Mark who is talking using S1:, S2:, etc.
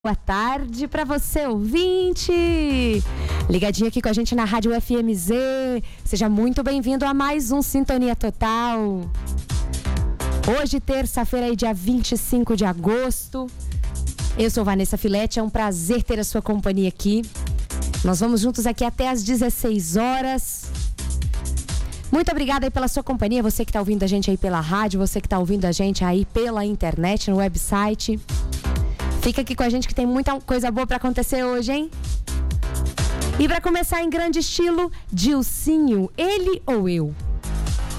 S1: Boa tarde para você, ouvinte! Ligadinho aqui com a gente na Rádio FMZ. Seja muito bem-vindo a mais um Sintonia Total. Hoje, terça-feira, dia 25 de agosto. Eu sou Vanessa Filete, é um prazer ter a sua companhia aqui. Nós vamos juntos aqui até às 16 horas. Muito obrigada aí pela sua companhia, você que está ouvindo a gente aí pela rádio, você que está ouvindo a gente aí pela internet, no website. Fica aqui com a gente que tem muita coisa boa pra acontecer hoje, hein? E pra começar em grande estilo, Dilcinho, ele ou eu?